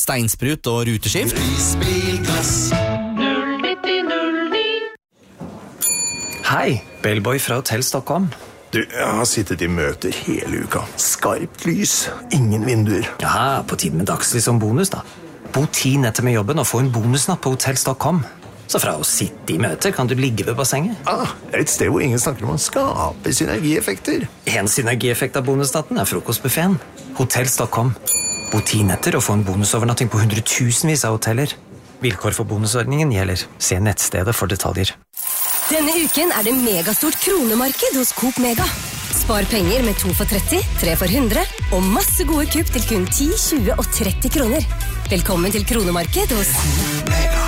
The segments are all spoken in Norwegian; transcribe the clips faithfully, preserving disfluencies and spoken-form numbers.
steinsprut og ruteskift. Hei, Bellboy fra Hotel Stockholm. Du, jeg har sittet i møter hele uka. Skarpt lys, ingen vinduer. Ja, på tiden med dagslys som bonus da. Bo ti netter med jobben og få en bonusnatt på Hotel Stockholm. Så fra å sitte i møter kan du ligge ved bassenget. Ah, et sted hvor ingen snakker om å skape synergieffekter. En synergieffekt av bonusnatten er frokostbuffeten. Hotel Stockholm. Bo ti netter og få en bonusovernatting på hundretusenvis av hoteller. Vilkår for bonusordningen gjelder. Se nettstedet for detaljer. Denne uken er det megastort kronemarked hos Coop Mega. Spar penger med to for tretti, tre for hundre, og masse gode kupp til kun ti, tjue og tretti kroner. Velkommen til kronemarked hos Coop Mega.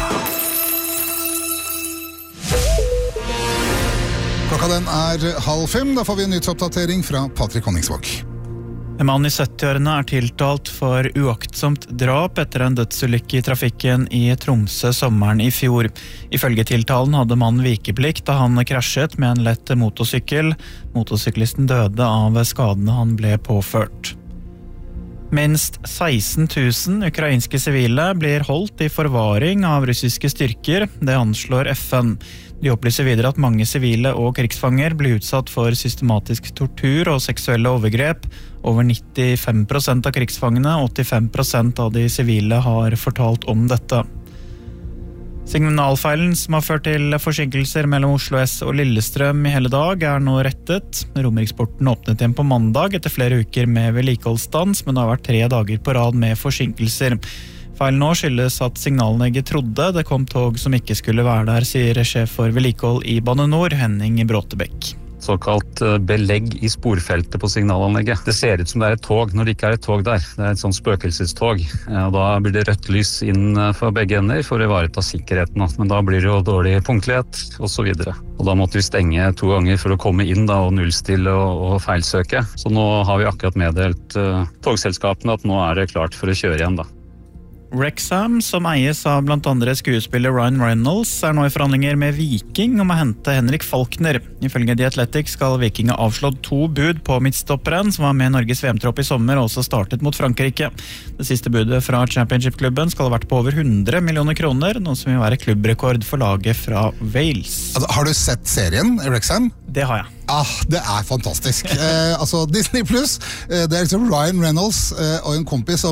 Klokka den er halv fem, da får vi en nyhetsoppdatering fra Patrick Honningsvåg. En mann i syttiårene er tiltalt for uaktsomt drap etter en dødsulykke i trafikken i Tromsø sommeren i fjor. Ifølge tiltalen hadde mannen vikeplikt da han krasjet med en lett motorsykkel. Motorsyklisten døde av skadene han ble påført. Minst seksten tusen ukrainske sivile blir holdt i forvaring av russiske styrker, det anslår F N. De opplyser videre at mange sivile og krigsfanger blir utsatt for systematisk tortur og seksuelle overgrep. Over nittifem prosent av krigsfangene og åttifem prosent av de sivile har fortalt om dette. Signalfeilen som har ført til forsinkelser mellom Oslo S og Lillestrøm i hele dag er nå rettet. Romeriksporten åpnet igjen på mandag etter flere uker med vedlikeholdsstans, men det har vært tre dager på rad med forsinkelser. Feilen nå skyldes at signalanlegget trodde det kom tog som ikke skulle være der, sier sjef for vedlikehold i Bane Nor, Henning Bråtebekk. Såkalt belegg i sporfeltet på signalanlegget. Det ser ut som det er et tog når det ikke er et tog der. Det er et sånn spøkelsestog. Og da blir det rødt lys inn for begge ender for å ivareta sikkerheten. Men da blir det jo dårlig punktlighet og så videre. Og da måtte vi stenge to ganger for å komme inn da, og nullstille og, og feilsøke. Så nå har vi akkurat meddelt uh, togselskapene at nå er det klart for å kjøre igjen da. Wrexham, som eies av blant andre skuespiller Ryan Reynolds, er nå i forhandlinger med Viking om å hente Henrik Falkner. Ifølge The Athletic skal Viking ha avslått to bud på midtstopperen, som var med Norges V M-tropp i sommer og også startet mot Frankrike. Det siste budet fra Championship-klubben skal ha vært på over hundre millioner kroner, noe som vil være klubbrekord for laget fra Wales. Altså, har du sett serien, Wrexham? Det har jeg. Ah, det er fantastisk. eh, altså, Disney Plus, eh, det er liksom Ryan Reynolds eh, og en kompis